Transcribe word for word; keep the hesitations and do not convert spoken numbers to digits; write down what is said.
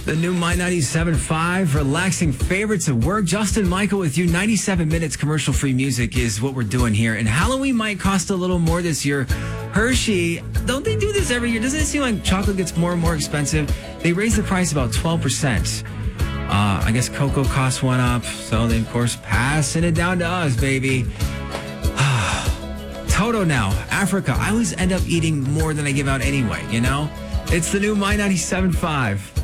The new My ninety-seven point five, relaxing favorites at work. Justin Michael with you. ninety-seven minutes commercial-free music is what we're doing here. And Halloween might cost a little more this year. Hershey, don't they do this every year? Doesn't it seem like chocolate gets more and more expensive? They raise the price about twelve percent. Uh, I guess cocoa costs went up. So they, of course, passing it down to us, baby. Toto now, Africa. I always end up eating more than I give out anyway, you know? It's the new My ninety-seven point five.